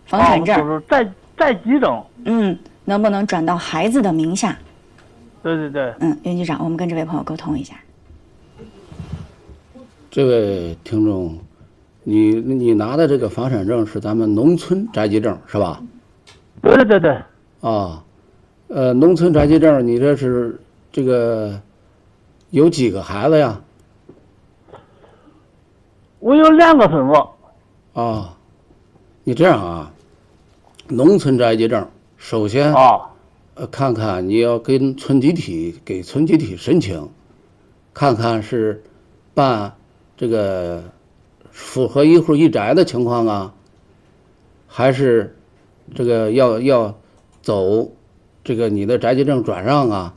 房产证， 就是在籍证。 能不能转到孩子的名下？ 对对对。 袁局长，我们跟这位朋友沟通一下。 这位听众，你拿的这个房产证是咱们农村宅基证是吧？ 对对对。 啊，农村宅基证，你这是这个有几个孩子呀？ 我有2个孙子。 啊，你这样啊，农村宅基证。首先，看看你要跟给村集体申请，看看是办这个符合一户一宅的情况啊，还是这个要走这个你的宅基证转让啊？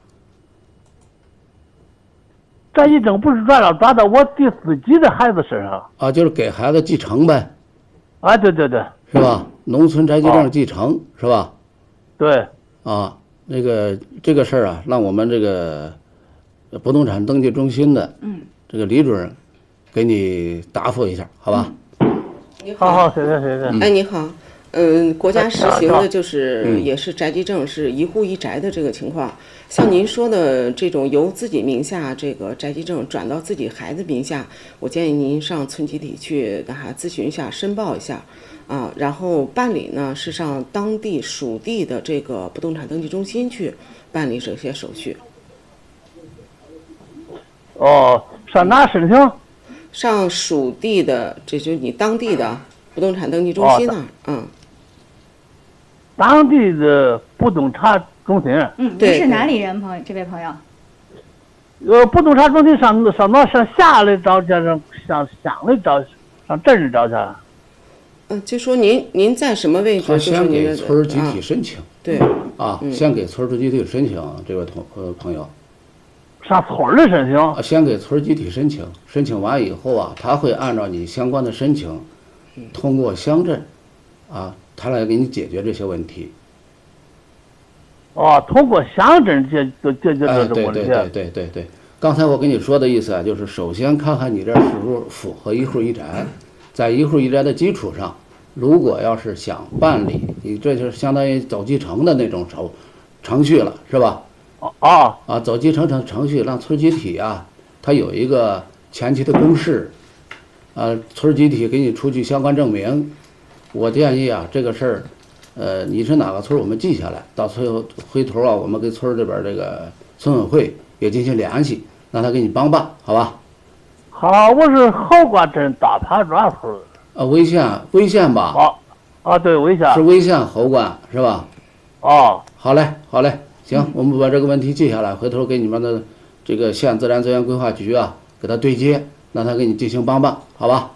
宅基证不是转到我自己的孩子身上啊，就是给孩子继承呗。 啊，对对对， 是吧？农村宅基证继承是吧？ 对。 啊，这个事儿啊，让我们这个不动产登记中心的这个李主任给你答复一下，好吧？ 你好， 好，谢谢。 哎，你好，国家实行的就是也是宅基证是一户一宅的这个情况。像您说的这种由自己名下这个宅基证转到自己孩子名下，我建议您上村集体去跟他咨询一下，申报一下。然后办理呢是上当地属地的这个不动产登记中心去办理这些手续。 上哪申请？ 上属地的，这就是你当地的不动产登记中心那儿。 当地的不动产中心。 您是哪里人？这位朋友？ 不动产中心上下来找去，上乡里找，上镇里找去。 就说您在什么位置？ 他先给村集体申请。 对。 先给村集体申请，这位朋友。 上村里申请。 先给村集体申请，申请完以后啊，他会按照你相关的申请，通过乡镇，他来给你解决这些问题。 通过乡镇解决这个问题。 对。刚才我跟你说的意思啊，就是首先看看你这是不是符合一户一宅。在一户一宅的基础上，如果要是想办理，你这就是相当于走继承的那种程序了，是吧？走继承程序，让村集体啊，它有一个前期的公示，村集体给你出具相关证明。我建议啊，这个事儿，你是哪个村，我们记下来，到最后回头啊，我们跟村这边这个村委会也进行联系，让他给你帮办，好吧？ 好，我是侯官镇大盘庄村。 潍县吧？ 对，潍县。 是潍县侯官是吧？好嘞，行，我们把这个问题记下来，回头给你们的这个县自然资源规划局啊，给他对接，让他给你进行帮办，好吧？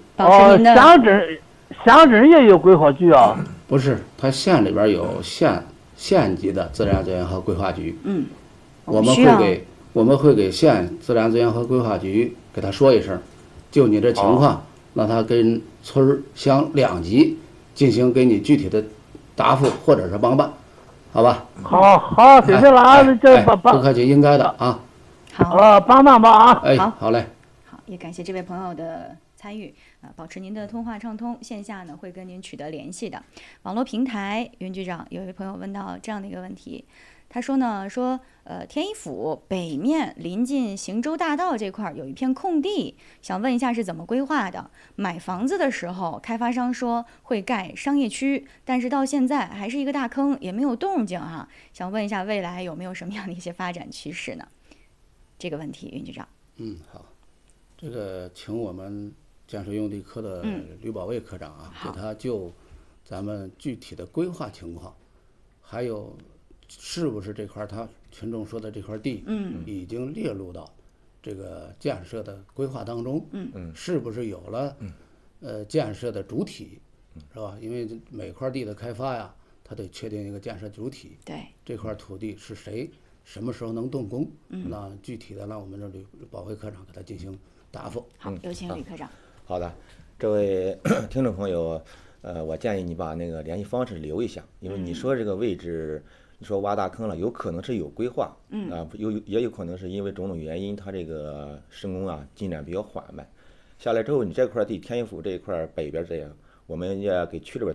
乡镇也有规划局啊？ 不是，他县里边有县级的自然资源和规划局。我们会给县自然资源和规划局给他说一声，就你这情况，让他跟村乡两级进行给你具体的答复或者是帮办，好吧？ 好，谢谢了啊， 不客气，应该的啊。 好， 帮吧啊！ 好嘞。 好，也感谢这位朋友的参与保持您的通话畅通，线下呢会跟您取得联系的。网络平台，袁局长有一位朋友问到这样的一个问题。他说呢，天一府北面临近行舟大道这块有一片空地，想问一下是怎么规划的？买房子的时候，开发商说会盖商业区，但是到现在还是一个大坑，也没有动静啊。想问一下未来有没有什么样的一些发展趋势呢？这个问题，袁局长。 好，这个请我们建设用地科的吕保卫科长啊，给他就咱们具体的规划情况，还有是不是这块他群众说的这块地，已经列入到这个建设的规划当中，是不是有了建设的主体，是吧？因为每块地的开发呀，它得确定一个建设主体， 对， 这块土地是谁，什么时候能动工，那具体的让我们这吕保卫科长给他进行答复。 好，有请吕科长。 好的，这位听众朋友，我建议你把那个联系方式留一下，因为你说这个位置，你说挖大坑了，有可能是有规划，也有可能是因为种种原因，它这个施工啊进展比较缓慢。下来之后，你这块地天一府这一块北边这样，我们也给区里边